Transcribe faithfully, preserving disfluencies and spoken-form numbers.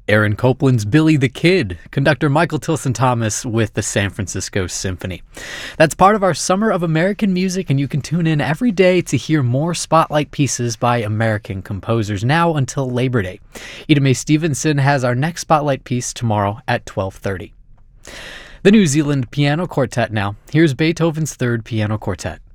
Aaron Copland's Billy the Kid, conductor Michael Tilson Thomas with the San Francisco Symphony. That's part of our Summer of American Music, and you can tune in every day to hear more spotlight pieces by American composers now until Labor Day. Ida Mae Stevenson has our next spotlight piece tomorrow at twelve thirty. The New Zealand Piano Quartet now. Here's Beethoven's Third Piano Quartet.